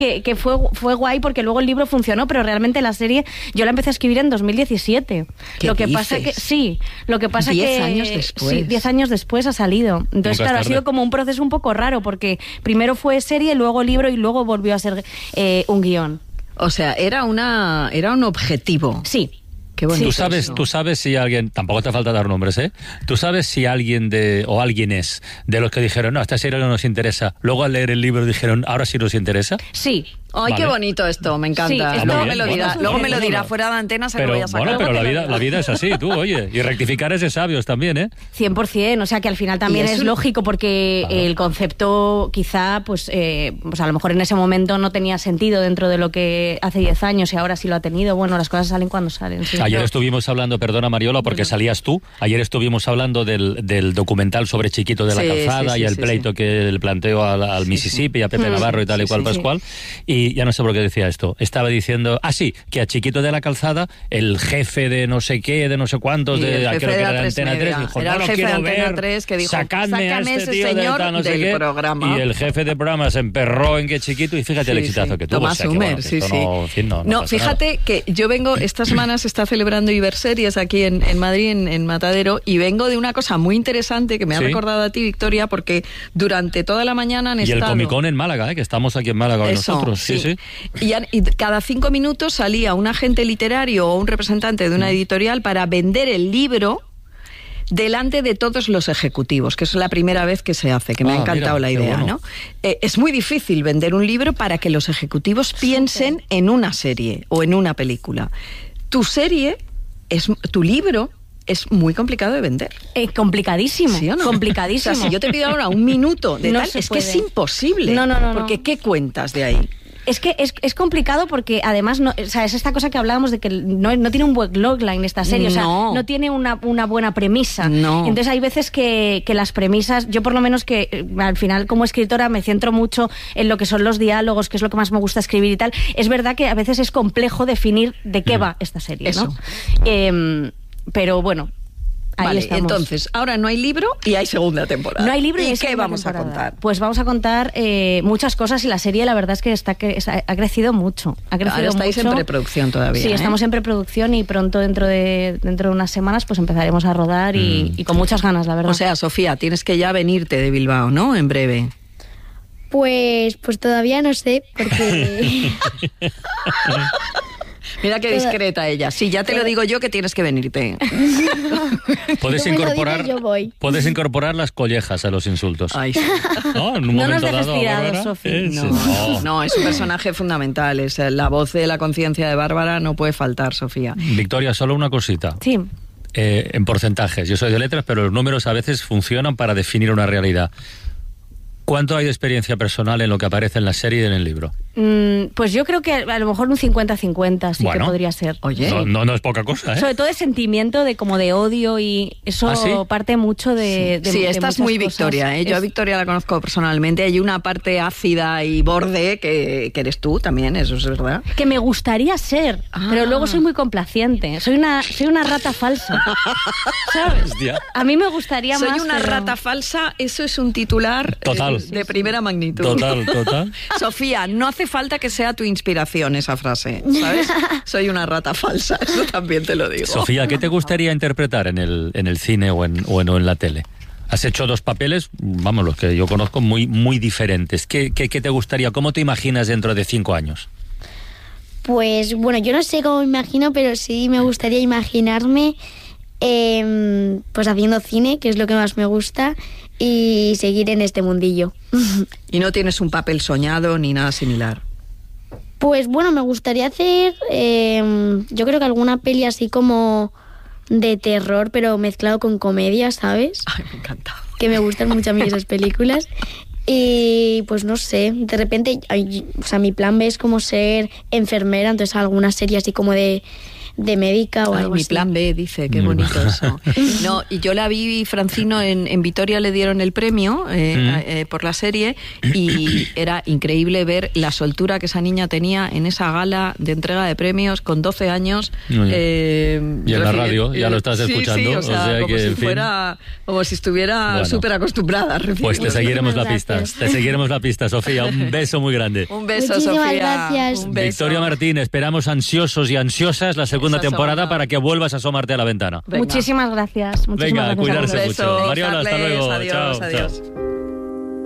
que fue guay porque luego el libro funcionó, pero realmente la serie yo la empecé a escribir en 2017. Lo que pasa que 10 años después. Sí, 10 años después ha salido. Entonces, claro, ha sido como un proceso un poco raro porque primero fue serie, luego libro y luego volvió a ser un guión. O sea, era un objetivo. Sí. Qué bonito. Tú sabes si alguien, tampoco te falta dar nombres, ¿eh? Tú sabes si alguien alguien es de los que dijeron, no, esta serie no nos interesa, luego al leer el libro dijeron, ahora sí nos interesa. Sí. Ay, qué bonito esto, me encanta. Sí, luego me lo dirá fuera de antenas, se lo voy a sacar. Bueno, pero la vida es así, tú, oye, y rectificar es de sabios también, ¿eh? 100%, o sea que al final también es lógico porque el concepto quizá, pues a lo mejor en ese momento no tenía sentido dentro de lo que hace 10 años y ahora sí lo ha tenido. Bueno, las cosas salen cuando salen. Sí. Ayer estuvimos hablando, perdona Mariola, porque salías tú, ayer estuvimos hablando del documental sobre Chiquito de la Calzada y el pleito que le planteó al Mississippi, a Pepe Navarro y tal y cual Pascual, y ya no sé por qué decía esto. Estaba diciendo, que a Chiquito de la Calzada, el jefe de no sé qué, de no sé cuántos, creo que era de Antena 3, dijo, era el jefe de Antena 3 que dijo, sacadme a este tío señor no sé del programa. Y el jefe de programa se emperró en que Chiquito, y fíjate el exitazo que tuvo. Tomás Humer, No, fíjate que yo vengo, esta semana se está celebrando Iberseries aquí en Madrid, en Matadero, y vengo de una cosa muy interesante que me ha recordado a ti, Victoria, porque durante toda la mañana han estado... Y el Comicón en Málaga, que estamos aquí en Málaga hoy nosotros. Sí. Y cada 5 minutos salía un agente literario o un representante de una editorial para vender el libro delante de todos los ejecutivos, que es la primera vez que se hace, que me ha encantado la idea, bueno. ¿no? Es muy difícil vender un libro para que los ejecutivos piensen en una serie o en una película. Tu libro es muy complicado de vender. Complicadísimo. ¿Sí o no? Complicadísimo. O sea, si yo te pido ahora un minuto de tal, es puede. Que es imposible. No. Porque ¿qué cuentas de ahí? Es que es complicado porque además es esta cosa que hablábamos de que no tiene un buen logline esta serie, o sea, no tiene una buena premisa. No. Entonces hay veces que las premisas, yo por lo menos que al final como escritora me centro mucho en lo que son los diálogos, que es lo que más me gusta escribir y tal. Es verdad que a veces es complejo definir de qué va esta serie, ¿no? Pero bueno, ahí estamos. Entonces, ahora no hay libro y hay segunda temporada. No hay libro ¿Y qué vamos a contar? Pues vamos a contar muchas cosas y la serie la verdad es que ha crecido mucho. Ahora estáis en preproducción todavía. Sí, estamos en preproducción y pronto dentro de unas semanas pues empezaremos a rodar y con muchas ganas, la verdad. O sea, Sofía, tienes que ya venirte de Bilbao, ¿no? En breve. Pues todavía no sé, porque... Mira qué discreta ella. Sí, ya te lo digo yo que tienes que venirte. Puedes incorporar las collejas a los insultos. Ay, sí. No, en un momento nos dejes dado, tirados, Sofía. No, es un personaje fundamental. Es la voz de la conciencia de Bárbara, no puede faltar, Sofía. Victoria, solo una cosita. Sí. En porcentajes. Yo soy de letras, pero los números a veces funcionan para definir una realidad. ¿Cuánto hay de experiencia personal en lo que aparece en la serie y en el libro? Pues yo creo que a lo mejor un 50-50 sí que podría ser. Oye. No es poca cosa, ¿eh? Sobre todo de sentimiento, como de odio y eso parte mucho de Sí, esta es muy cosas. Victoria, ¿eh? Yo a Victoria la conozco personalmente. Hay una parte ácida y borde que eres tú también, eso es verdad. Que me gustaría ser, pero luego soy muy complaciente. Soy una rata falsa. ¿Sabes? Hostia. A mí me gustaría Soy más... una rata falsa, eso es un titular de primera magnitud. Total. Sofía, no hace falta que sea tu inspiración esa frase, ¿sabes? Soy una rata falsa, eso también te lo digo. Sofía, ¿qué te gustaría interpretar en el cine o en la tele? Has hecho 2 papeles, vamos, los que yo conozco, muy, muy diferentes. ¿Qué te gustaría? ¿Cómo te imaginas dentro de 5 años? Pues bueno, yo no sé cómo me imagino, pero sí me gustaría imaginarme pues haciendo cine, que es lo que más me gusta, y seguir en este mundillo. ¿Y no tienes un papel soñado ni nada similar? Pues bueno, me gustaría hacer, yo creo que alguna peli así como de terror, pero mezclado con comedia, ¿sabes? Ay, me encanta. Que me gustan mucho a mí esas películas. Y pues no sé, de repente, o sea, mi plan B es como ser enfermera, entonces alguna serie así como de médica o algo mi así. plan B, dice, qué bonito eso. No, y yo la vi, Francino, en Vitoria le dieron el premio por la serie y era increíble ver la soltura que esa niña tenía en esa gala de entrega de premios con 12 años. Y en la radio, ya lo estás escuchando. Sí, o sea, como si fuera, como si estuviera súper acostumbrada. Pues te seguiremos la pista. pistas. Te seguiremos la pista, Sofía. Un beso muy grande. Un beso, Muchísimas Sofía. gracias. Un beso. Victoria Martín, esperamos ansiosos y ansiosas la segunda Esa temporada segunda. para que vuelvas a asomarte a la venta. Venga. Muchísimas gracias. Muchísimas Venga, gracias a cuidarse vosotros. Un beso, mucho. Mariola, hasta Carles, luego. adiós, Chao, adiós. chao.